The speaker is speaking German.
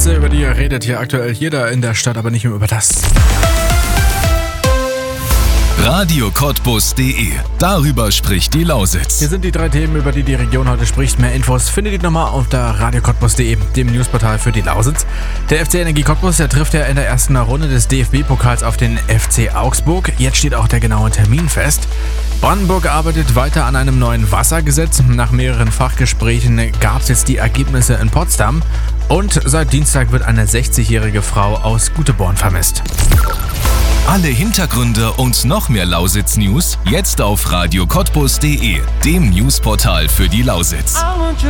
Ereignisse, über die redet hier aktuell jeder in der Stadt, aber nicht nur über das. radiocottbus.de. Darüber spricht die Lausitz. Hier sind die 3 Themen, über die die Region heute spricht. Mehr Infos findet ihr nochmal unter radiocottbus.de, dem Newsportal für die Lausitz. Der FC Energie Cottbus, der trifft ja in der ersten Runde des DFB-Pokals auf den FC Augsburg. Jetzt steht auch der genaue Termin fest. Brandenburg arbeitet weiter an einem neuen Wassergesetz. Nach mehreren Fachgesprächen gab es jetzt die Ergebnisse in Potsdam. Und seit Dienstag wird eine 60-jährige Frau aus Guteborn vermisst. Alle Hintergründe und noch mehr Lausitz-News jetzt auf radiocottbus.de, dem Newsportal für die Lausitz.